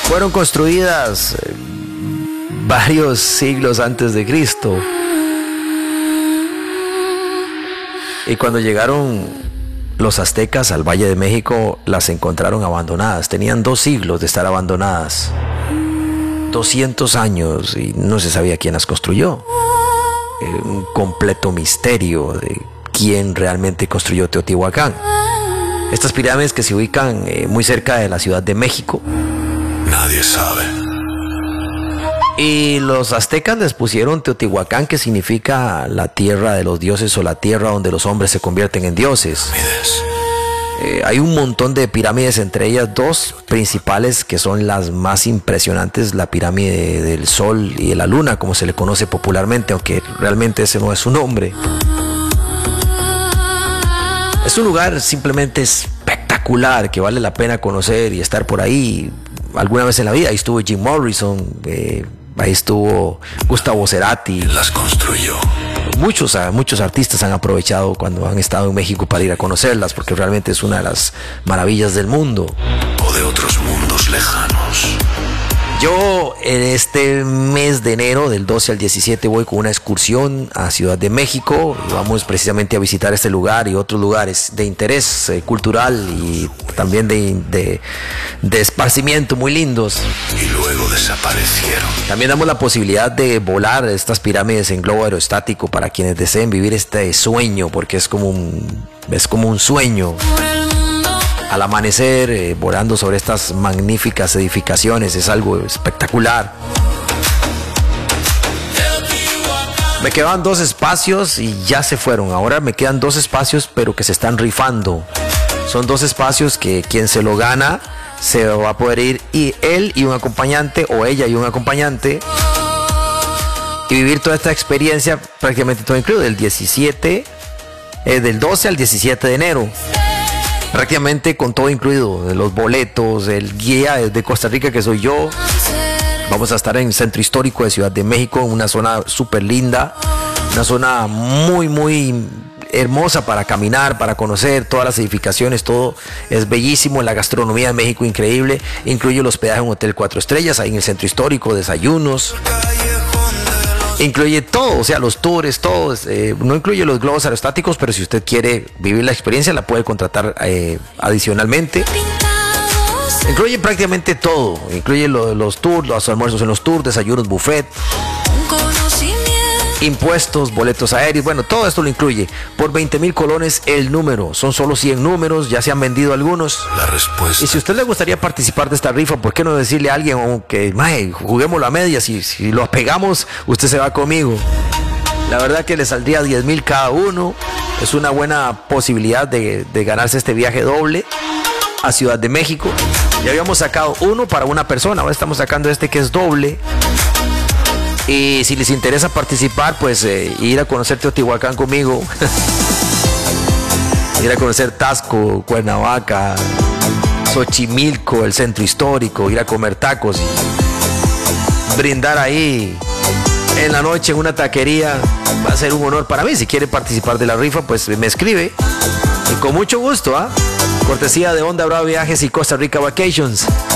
Fueron construidas varios siglos antes de Cristo. Y cuando llegaron los aztecas al Valle de México, las encontraron abandonadas. Tenían 2 siglos de estar abandonadas. 200 años y no se sabía quién las construyó. Un completo misterio de quién realmente construyó Teotihuacán. Estas pirámides que se ubican muy cerca de la Ciudad de México. Nadie sabe. Y los aztecas les pusieron Teotihuacán, que significa la tierra de los dioses o la tierra donde los hombres se convierten en dioses. Hay un montón de pirámides, entre ellas 2 principales que son las más impresionantes: la pirámide del Sol y de la Luna, como se le conoce popularmente, aunque realmente ese no es su nombre. Es un lugar simplemente espectacular que vale la pena conocer y estar por ahí alguna vez en la vida. Ahí estuvo Jim Morrison, ahí estuvo Gustavo Cerati. Las construyó. Muchos artistas han aprovechado cuando han estado en México para ir a conocerlas, porque realmente es una de las maravillas del mundo. O de otros mundos lejanos. Yo en este mes de enero, del 12 al 17, voy con una excursión a Ciudad de México y vamos precisamente a visitar este lugar y otros lugares de interés cultural y también de esparcimiento muy lindos. Y luego desaparecieron. También damos la posibilidad de volar estas pirámides en globo aerostático para quienes deseen vivir este sueño, porque es como un sueño. Al amanecer, volando sobre estas magníficas edificaciones, es algo espectacular. Me quedaban 2 espacios y ya se fueron. Ahora me quedan 2 espacios, pero que se están rifando. Son 2 espacios que quien se lo gana se va a poder ir, y él y un acompañante, o ella y un acompañante, y vivir toda esta experiencia prácticamente todo incluido, del 12 al 17 de enero. Prácticamente con todo incluido, los boletos, el guía de Costa Rica, que soy yo. Vamos a estar en el centro histórico de Ciudad de México, en una zona súper linda, una zona muy, muy hermosa para caminar, para conocer todas las edificaciones. Todo es bellísimo. La gastronomía de México increíble. Incluye el hospedaje en un hotel 4 estrellas, ahí en el centro histórico, desayunos. Incluye todo, o sea, los tours, todo. No incluye los globos aerostáticos, pero si usted quiere vivir la experiencia, la puede contratar adicionalmente. Incluye prácticamente todo. Incluye los tours, los almuerzos en los tours, desayunos, buffet, impuestos, boletos aéreos. Bueno, todo esto lo incluye. Por 20,000 colones el número. Son solo 100 números, ya se han vendido algunos. La respuesta. Y si a usted le gustaría participar de esta rifa, ¿por qué no decirle a alguien que, juguémoslo a medias? Si lo pegamos, usted se va conmigo. La verdad que le saldría 10,000 cada uno. Es una buena posibilidad de ganarse este viaje doble a Ciudad de México. Ya habíamos sacado uno para una persona, ahora estamos sacando este que es doble. Y si les interesa participar, pues ir a conocer Teotihuacán conmigo. Ir a conocer Taxco, Cuernavaca, Xochimilco, el centro histórico, ir a comer tacos y brindar ahí en la noche en una taquería. Va a ser un honor para mí. Si quiere participar de la rifa, pues me escribe y con mucho gusto, cortesía de Onda Brava Viajes y Costa Rica Vacations.